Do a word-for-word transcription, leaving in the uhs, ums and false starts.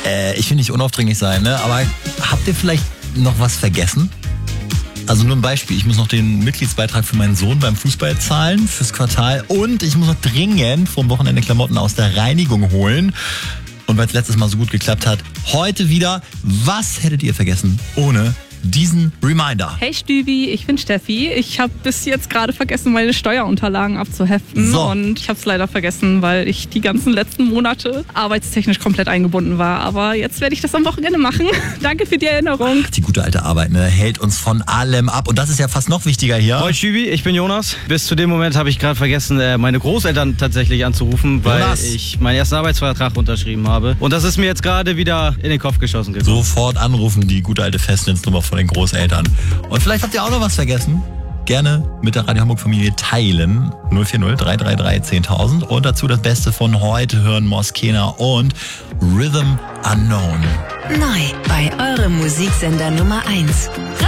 Äh, ich will nicht unaufdringlich sein, ne? Aber habt ihr vielleicht noch was vergessen? Also nur ein Beispiel, ich muss noch den Mitgliedsbeitrag für meinen Sohn beim Fußball zahlen fürs Quartal und ich muss noch dringend vom Wochenende Klamotten aus der Reinigung holen. Und weil es letztes Mal so gut geklappt hat, heute wieder, was hättet ihr vergessen ohne diesen Reminder? Hey Stübi, ich bin Steffi. Ich habe bis jetzt gerade vergessen, meine Steuerunterlagen abzuheften. So. Und ich habe es leider vergessen, weil ich die ganzen letzten Monate arbeitstechnisch komplett eingebunden war. Aber jetzt werde ich das am Wochenende machen. Danke für die Erinnerung. Die gute alte Arbeit, ne, hält uns von allem ab. Und das ist ja fast noch wichtiger hier. Moin Stübi, ich bin Jonas. Bis zu dem Moment habe ich gerade vergessen, meine Großeltern tatsächlich anzurufen, weil Jonas. ich meinen ersten Arbeitsvertrag unterschrieben habe. Und das ist mir jetzt gerade wieder in den Kopf geschossen gekommen. Sofort anrufen, die gute alte Festnetznummer von den Großeltern. Und vielleicht habt ihr auch noch was vergessen. Gerne mit der Radio Hamburg Familie teilen. null vier null drei drei drei zehntausend. Und dazu das Beste von heute hören Moskena und Rhythm Unknown. Neu bei eurem Musiksender Nummer eins.